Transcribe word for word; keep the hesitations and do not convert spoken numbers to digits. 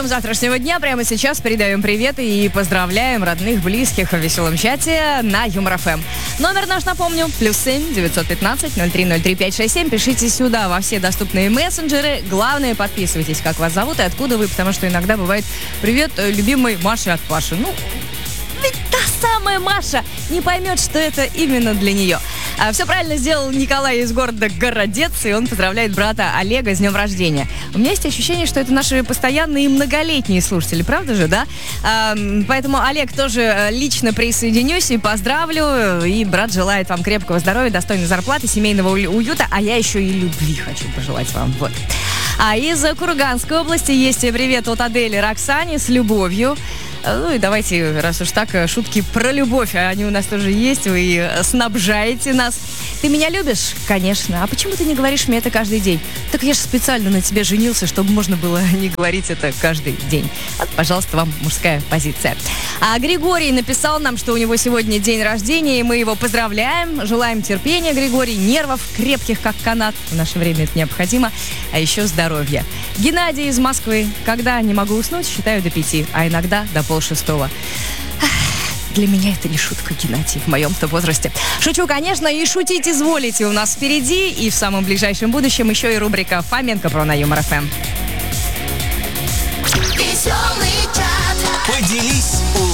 Ждем завтрашнего дня. Прямо сейчас передаем привет и поздравляем родных, близких в веселом чате на Юмор эф эм. Номер наш, напомню, плюс семь девятьсот пятнадцать ноль три ноль три пять шесть семь. Пишите сюда во все доступные мессенджеры. Главное, подписывайтесь, как вас зовут и откуда вы, потому что иногда бывает «Привет, любимой Маше от Паши». Ну, ведь та самая Маша не поймет, что это именно для нее. А, все правильно сделал Николай из города Городец, и он поздравляет брата Олега с днем рождения. У меня есть ощущение, что это наши постоянные и многолетние слушатели, правда же, да? А, поэтому, Олег, тоже лично присоединюсь и поздравлю. И брат желает вам крепкого здоровья, достойной зарплаты, семейного уюта, а я еще и любви хочу пожелать вам. Вот. А из Курганской области есть привет от Адели Роксане с любовью. Ну и давайте, раз уж так, шутки про любовь, они у нас тоже есть, вы снабжаете нас. Ты меня любишь? Конечно. А почему ты не говоришь мне это каждый день? Так я же специально на тебе женился, чтобы можно было не говорить это каждый день. Вот, пожалуйста, вам мужская позиция. А Григорий написал нам, что у него сегодня день рождения, и мы его поздравляем. Желаем терпения, Григорий, нервов крепких, как канат. В наше время это необходимо. А еще здоровья. Геннадий из Москвы. Когда не могу уснуть, считаю до пяти, а иногда до полшестого. Для меня это не шутка, Геннадий, в моем-то возрасте. Шучу, конечно, и шутить изволите у нас впереди. И в самом ближайшем будущем еще и рубрика «Фоменко про» на Юмор эф эм. Веселый чат. Поделись